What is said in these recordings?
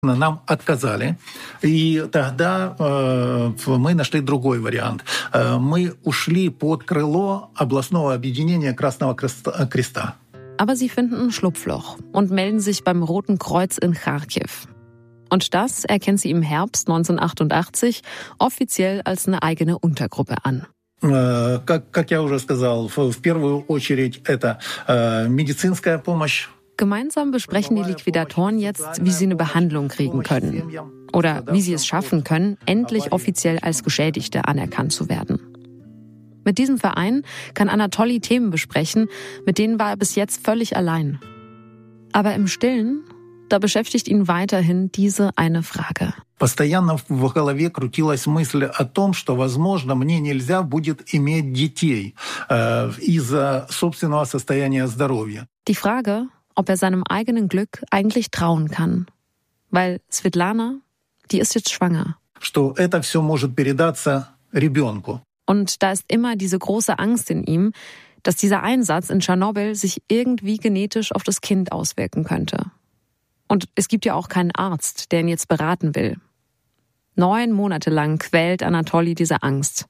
Нам отказали, и тогда мы нашли другой вариант. Мы ушли под крыло областного объединения Красного Креста. Aber sie finden ein Schlupfloch und melden sich beim Roten Kreuz in Charkiw. Und das erkennt sie im Herbst 1988 offiziell als eine eigene Untergruppe an. Как я уже сказал, в первую очередь это медицинская помощь. Gemeinsam besprechen die Liquidatoren jetzt, wie sie eine Behandlung kriegen können. Oder wie sie es schaffen können, endlich offiziell als Geschädigte anerkannt zu werden. Mit diesem Verein kann Anatoli Themen besprechen, mit denen war er bis jetzt völlig allein. Aber im Stillen, da beschäftigt ihn weiterhin diese eine Frage. Постоянно в голове крутилась мысль о том, что, возможно, мне нельзя будет иметь детей из-за собственного состояния здоровья. Die Frage, ob er seinem eigenen Glück eigentlich trauen kann. Weil Svetlana, die ist jetzt schwanger. Что это все может передаться ребенку. Und da ist immer diese große Angst in ihm, dass dieser Einsatz in Tschernobyl sich irgendwie genetisch auf das Kind auswirken könnte. Und es gibt ja auch keinen Arzt, der ihn jetzt beraten will. 9 Monate lang quält Anatoli diese Angst.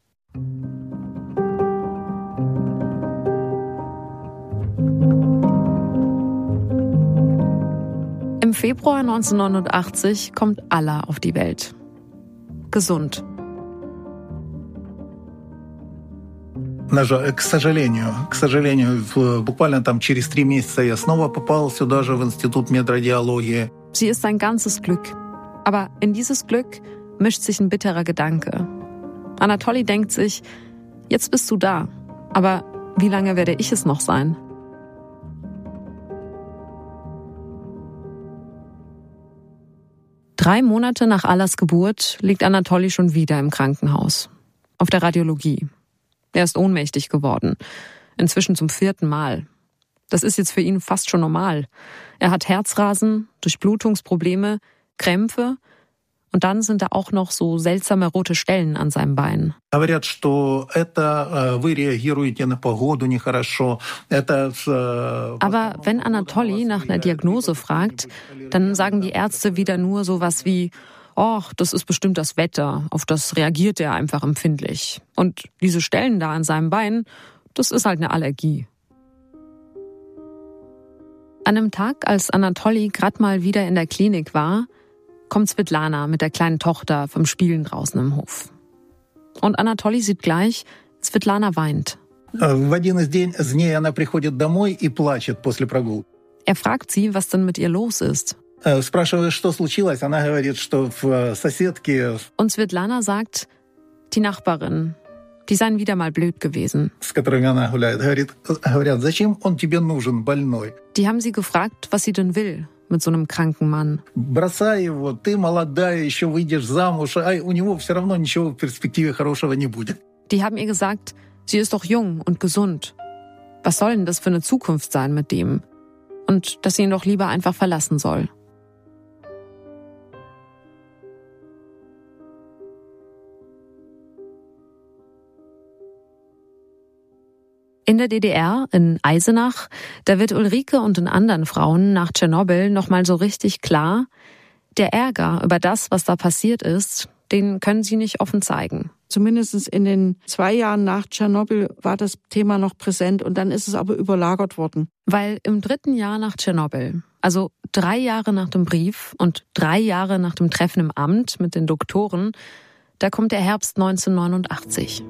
Im Februar 1989 kommt Alla auf die Welt. Gesund. К сожалению, буквально там через 3 месяца я снова попал сюда же в Институт медрадиологии. Sie ist sein ganzes Glück. Aber in dieses Glück mischt sich ein bitterer Gedanke. Anatoli denkt sich, jetzt bist du da. Aber wie lange werde ich es noch sein? Drei Monate nach Allas Geburt liegt Anatoli schon wieder im Krankenhaus. Auf der Radiologie. Er ist ohnmächtig geworden. Inzwischen zum 4. Mal. Das ist jetzt für ihn fast schon normal. Er hat Herzrasen, Durchblutungsprobleme, Krämpfe und dann sind da auch noch so seltsame rote Stellen an seinem Bein. Говорят, что это вы реагируете на погоду нехорошо. Aber wenn Anatoli nach einer Diagnose fragt, dann sagen die Ärzte wieder nur sowas wie: ach, das ist bestimmt das Wetter, auf das reagiert er einfach empfindlich. Und diese Stellen da an seinem Bein, das ist halt eine Allergie. An einem Tag, als Anatoli gerade mal wieder in der Klinik war, kommt Svetlana mit der kleinen Tochter vom Spielen draußen im Hof. Und Anatoli sieht gleich, Svetlana weint. В один из дней она приходит домой и плачет после прогулки. Er fragt sie, was denn mit ihr los ist. Спрашиваю, что случилось, она говорит, что в соседке... Und Svetlana sagt, die Nachbarin, die seien wieder mal blöd gewesen. С которыми она гуляет, говорят, зачем он тебе нужен, больной? Die haben sie gefragt, was sie denn will mit so einem kranken Mann. Бросай его, ты молодая, еще выйдешь замуж, а у него все равно ничего в перспективе хорошего не будет. Die haben ihr gesagt, sie ist doch jung und gesund. Was soll denn das für eine Zukunft sein mit dem? Und dass sie ihn doch lieber einfach verlassen soll. In der DDR, in Eisenach, da wird Ulrike und den anderen Frauen nach Tschernobyl nochmal so richtig klar, der Ärger über das, was da passiert ist, den können sie nicht offen zeigen. Zumindest in den 2 Jahren nach Tschernobyl war das Thema noch präsent und dann ist es aber überlagert worden. Weil im 3. Jahr nach Tschernobyl, also 3 Jahre nach dem Brief und 3 Jahre nach dem Treffen im Amt mit den Doktoren, da kommt der Herbst 1989.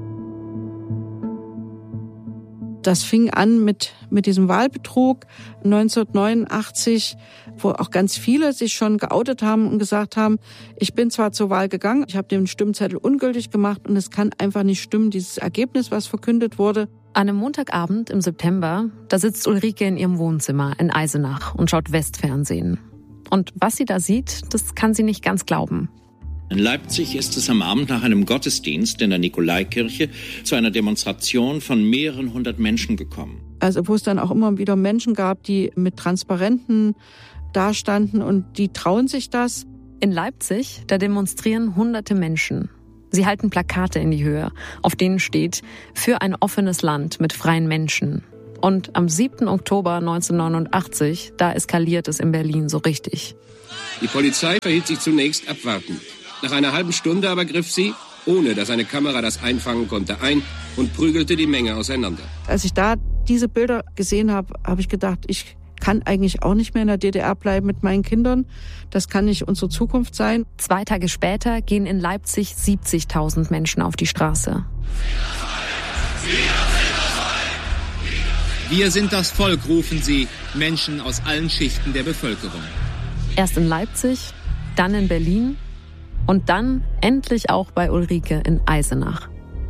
Das fing an mit diesem Wahlbetrug 1989, wo auch ganz viele sich schon geoutet haben und gesagt haben, ich bin zwar zur Wahl gegangen, ich habe den Stimmzettel ungültig gemacht und es kann einfach nicht stimmen, dieses Ergebnis, was verkündet wurde. An einem Montagabend im September, da sitzt Ulrike in ihrem Wohnzimmer in Eisenach und schaut Westfernsehen. Und was sie da sieht, das kann sie nicht ganz glauben. In Leipzig ist es am Abend nach einem Gottesdienst in der Nikolaikirche zu einer Demonstration von mehreren 100 Menschen gekommen. Also wo es dann auch immer wieder Menschen gab, die mit Transparenten dastanden und die trauen sich das. In Leipzig, da demonstrieren hunderte Menschen. Sie halten Plakate in die Höhe, auf denen steht: für ein offenes Land mit freien Menschen. Und am 7. Oktober 1989, da eskaliert es in Berlin so richtig. Die Polizei verhielt sich zunächst abwartend. Nach einer halben Stunde aber griff sie, ohne dass eine Kamera das einfangen konnte, ein und prügelte die Menge auseinander. Als ich da diese Bilder gesehen habe, habe ich gedacht, ich kann eigentlich auch nicht mehr in der DDR bleiben mit meinen Kindern. Das kann nicht unsere Zukunft sein. 2 Tage später gehen in Leipzig 70.000 Menschen auf die Straße. Wir sind das Volk, rufen sie, Menschen aus allen Schichten der Bevölkerung. Erst in Leipzig, dann in Berlin und dann endlich auch bei Ulrike in Eisenach.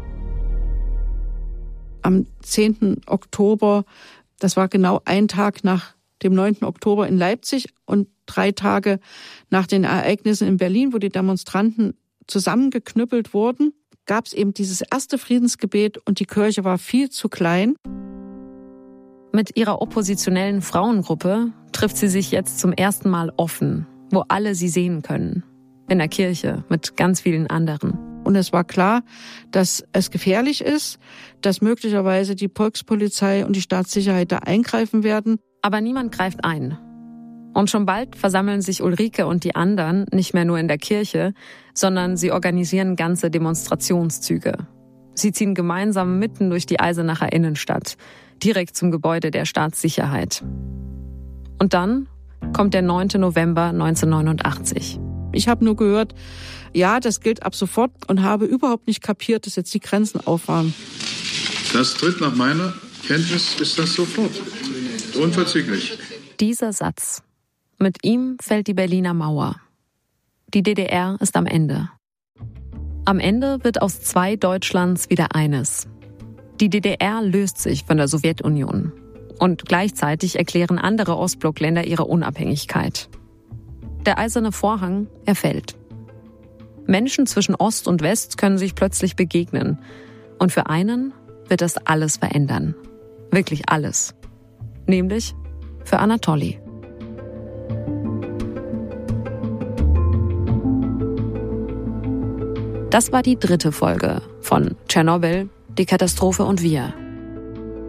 Am 10. Oktober, das war genau ein Tag nach dem 9. Oktober in Leipzig und 3 Tage nach den Ereignissen in Berlin, wo die Demonstranten zusammengeknüppelt wurden, gab es eben dieses erste Friedensgebet und die Kirche war viel zu klein. Mit ihrer oppositionellen Frauengruppe trifft sie sich jetzt zum ersten Mal offen, wo alle sie sehen können. In der Kirche mit ganz vielen anderen. Und es war klar, dass es gefährlich ist, dass möglicherweise die Volkspolizei und die Staatssicherheit da eingreifen werden. Aber niemand greift ein. Und schon bald versammeln sich Ulrike und die anderen nicht mehr nur in der Kirche, sondern sie organisieren ganze Demonstrationszüge. Sie ziehen gemeinsam mitten durch die Eisenacher Innenstadt, direkt zum Gebäude der Staatssicherheit. Und dann kommt der 9. November 1989. Ich habe nur gehört, ja, das gilt ab sofort und habe überhaupt nicht kapiert, dass jetzt die Grenzen auf waren. Das tritt nach meiner Kenntnis, ist das sofort. Unverzüglich. Dieser Satz. Mit ihm fällt die Berliner Mauer. Die DDR ist am Ende. Am Ende wird aus 2 Deutschlands wieder eines. Die DDR löst sich von der Sowjetunion. Und gleichzeitig erklären andere Ostblockländer ihre Unabhängigkeit. Der eiserne Vorhang, er fällt. Menschen zwischen Ost und West können sich plötzlich begegnen. Und für einen wird das alles verändern. Wirklich alles. Nämlich für Anatoli. Das war die 3. Folge von Tschernobyl, die Katastrophe und wir.